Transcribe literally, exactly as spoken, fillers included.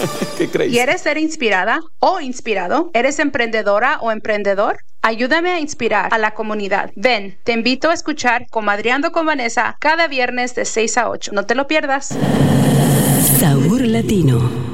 Qué crazy. ¿Quieres ser inspirada o inspirado? ¿Eres emprendedora o emprendedor? Ayúdame a inspirar a la comunidad. Ven, te invito a escuchar Comadreando con Vanessa cada viernes de seis a ocho. No te lo pierdas. Sabor Latino.